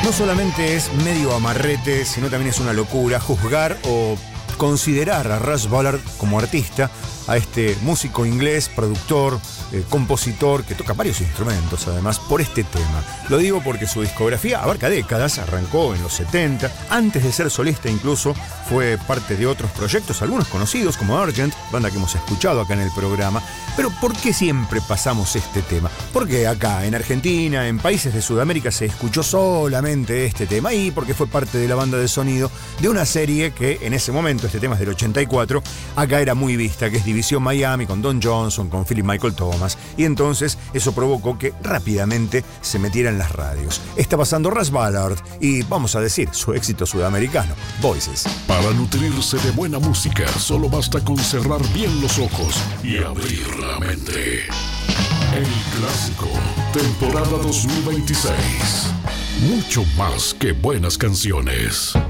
No solamente es medio amarrete, sino también es una locura juzgar o considerar a Russ Ballard como artista, a este músico inglés, productor, compositor, que toca varios instrumentos además, por este tema. Lo digo porque su discografía abarca décadas, arrancó en los 70, antes de ser solista incluso fue parte de otros proyectos, algunos conocidos como Argent, banda que hemos escuchado acá en el programa. Pero ¿por qué siempre pasamos este tema? Porque acá en Argentina, en países de Sudamérica se escuchó solamente este tema y porque fue parte de la banda de sonido de una serie que en ese momento, este tema es del 84, acá era muy vista, que es División Miami, con Don Johnson, con Philip Michael Thomas, y entonces eso provocó que rápidamente se metiera en las radios. Está pasando Russ Ballard y vamos a decir su éxito sudamericano, Voices. Para nutrirse de buena música solo basta con cerrar bien los ojos y abrir la mente. El Clásico, temporada 2026. Mucho más que buenas canciones.